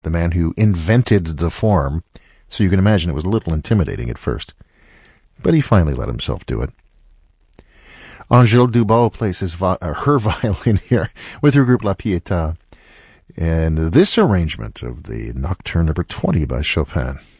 the man who invented the form, so you can imagine it was a little intimidating at first. But he finally let himself do it. Angèle Dubau plays her violin here with her group La Pietà, and this arrangement of the Nocturne number 20 by Chopin.